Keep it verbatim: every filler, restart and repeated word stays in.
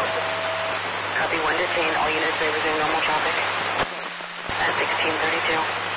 Copy one detained. All units may resume normal traffic at sixteen thirty-two.